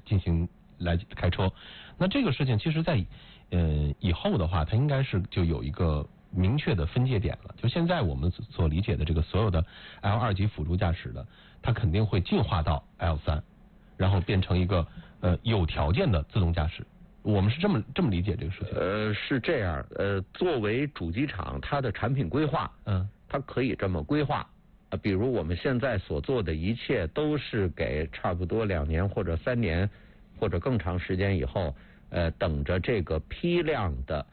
进行来开车。那这个事情其实在以后的话，它应该是就有一个明确的分界点了。就现在我们所理解的这个所有的 L2 级辅助驾驶的，它肯定会进化到 L3，然后变成一个有条件的自动驾驶。我们是这么理解这个事情。 是这样。作为主机厂，它的产品规划，它可以这么规划。比如我们现在所做的一切都是给差不多2年或者3年或者更长时间以后，等着这个批量的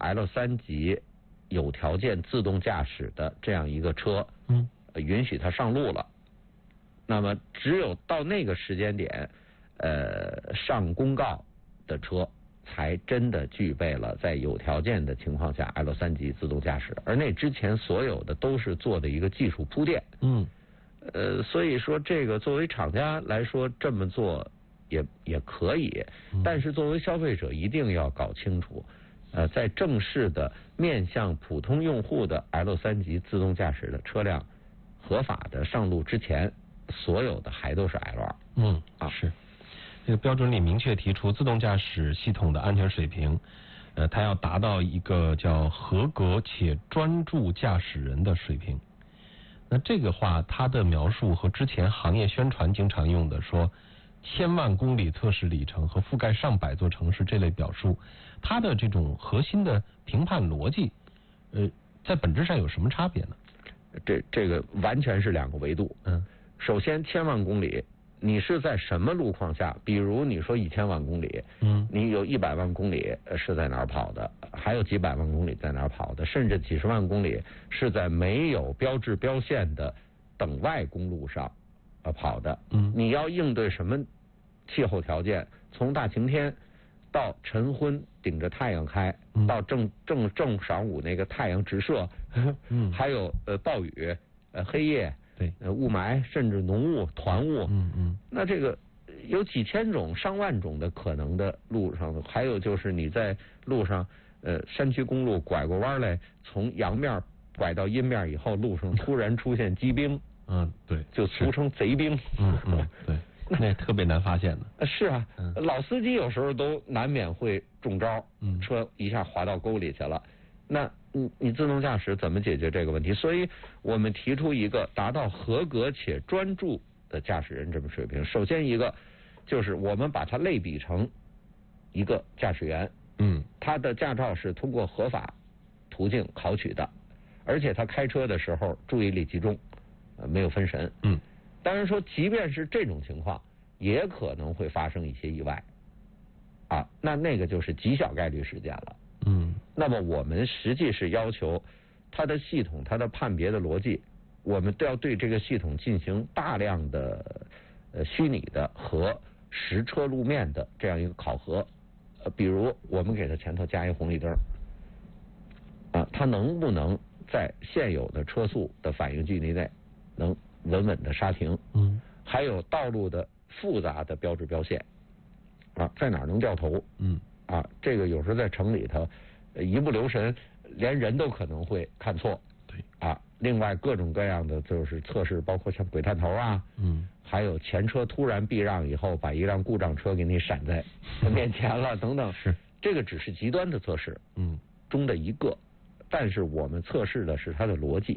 L3 级有条件自动驾驶的这样一个车，允许它上路了。那么只有到那个时间点，上公告的车才真的具备了在有条件的情况下 L3 级自动驾驶，而那之前所有的都是做的一个技术铺垫。所以说这个作为厂家来说这么做也可以，但是作为消费者一定要搞清楚，在正式的面向普通用户的 L3 级自动驾驶的车辆合法的上路之前，所有的还都是 L2。 是。这个标准里明确提出，自动驾驶系统的安全水平，它要达到一个叫合格且专注驾驶人的水平。那这个话，它的描述和之前行业宣传经常用的说1000万公里测试里程和覆盖上百座城市这类表述，它的这种核心的评判逻辑，在本质上有什么差别呢？ 这个完全是2个维度。首先1000万公里。你是在什么路况下？比如你说1000万公里，你有100万公里是在哪儿跑的，还有几百万公里在哪儿跑的，甚至几十万公里是在没有标志标线的等外公路上跑的。你要应对什么气候条件？从大晴天到晨昏顶着太阳开，到正晌午那个太阳直射，还有暴雨、黑夜。雾霾，甚至浓雾、团雾。那这个有几千种、上万种的可能的路上，还有就是你在路上，山区公路拐过弯来，从阳面拐到阴面以后，路上突然出现机兵， 对， 就俗称贼兵。 对，那特别难发现的。 是啊，老司机有时候都难免会中招，车一下滑到沟里去了。那你自动驾驶怎么解决这个问题？所以我们提出一个达到合格且专注的驾驶人这么水平。首先一个就是我们把它类比成一个驾驶员，他的驾照是通过合法途径考取的，而且他开车的时候注意力集中，没有分神。当然说，即便是这种情况，也可能会发生一些意外，那个就是极小概率事件了。那么我们实际是要求它的系统、它的判别的逻辑，我们都要对这个系统进行大量的虚拟的和实车路面的这样一个考核。比如我们给它前头加一红绿灯，它能不能在现有的车速的反应距离内能稳稳的刹停？还有道路的复杂的标志标线，在哪儿能掉头？这个有时候在城里头一不留神，连人都可能会看错。另外各种各样的就是测试，包括像鬼探头还有前车突然避让以后，把一辆故障车给你闪在面前了等等。这个只是极端的测试，中的一个，但是我们测试的是它的逻辑。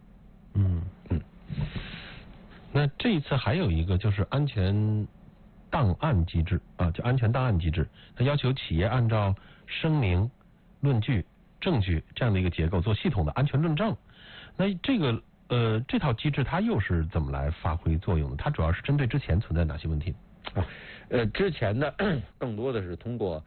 那这一次还有一个就是安全档案机制就安全档案机制，它要求企业按照声明、论据、证据这样的一个结构做系统的安全论证。那这套机制它又是怎么来发挥作用的？它主要是针对之前存在哪些问题？ 之前呢，更多的是通过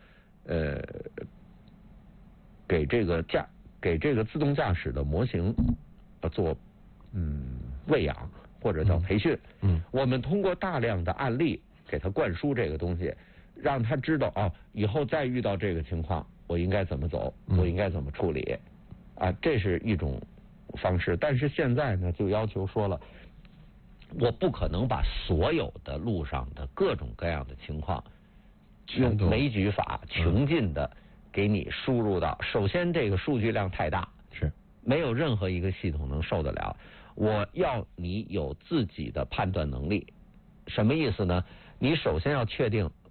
给这个自动驾驶的模型做喂养或者叫培训。我们通过大量的案例给他灌输这个东西，让他知道以后再遇到这个情况，我应该怎么走，我应该怎么处理这是一种方式。但是现在呢，就要求说了，我不可能把所有的路上的各种各样的情况用枚举法穷尽的给你输入到。首先这个数据量太大， 是没有任何一个系统能受得了。我要你有自己的判断能力。什么意思呢？你首先要确定